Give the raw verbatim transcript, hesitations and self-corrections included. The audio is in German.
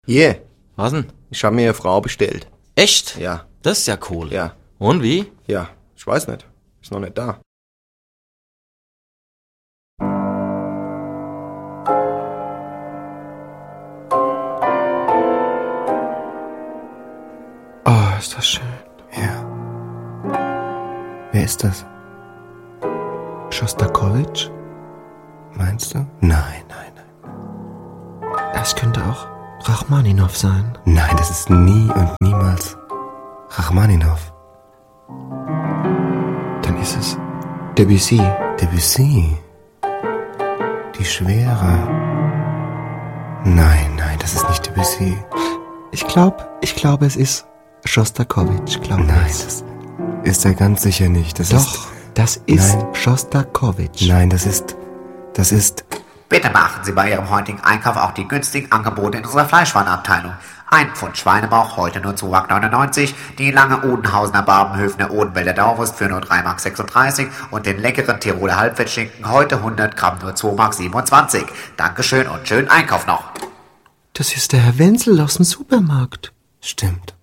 Hier, Was denn? ich habe mir eine Frau bestellt. Echt? Ja, Das ist ja cool. ja, Und wie? ja, ich weiß nicht. Ist noch nicht da. Oh, ist das schön. Ja. Wer ist das? Schostakowitsch? Meinst du? Nein, nein, nein. Es könnte auch Rachmaninow sein. Nein, das ist nie und niemals Rachmaninow. Dann ist es Debussy. Debussy. Die Schwere. Nein, nein, das ist nicht Debussy. Ich glaube, ich glaube, es ist Schostakowitsch, glaube ich. Nein, das ist er ganz sicher nicht. Das Doch, ist... das ist Nein. Schostakowitsch. Nein, das ist... Das ist... Bitte beachten Sie bei Ihrem heutigen Einkauf auch die günstigen Angebote in unserer Fleischwarenabteilung. Ein Pfund Schweinebauch, heute nur zwei Mark neunundneunzig, die lange Odenhausener Barbenhöfner Odenwälder Dauerwurst für nur drei Mark sechsunddreißig und den leckeren Tiroler Halbfettschinken, heute hundert Gramm nur zwei Mark siebenundzwanzig. Dankeschön und schönen Einkauf noch. Das ist der Herr Wenzel aus dem Supermarkt. Stimmt.